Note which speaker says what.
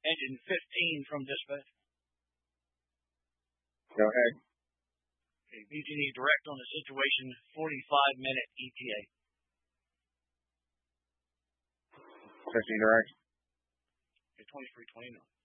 Speaker 1: Engine 15 from dispatch.
Speaker 2: Go ahead.
Speaker 1: Okay, PG&E direct on the situation, 45-minute ETA.
Speaker 2: Testing direct.
Speaker 1: Okay, 2329.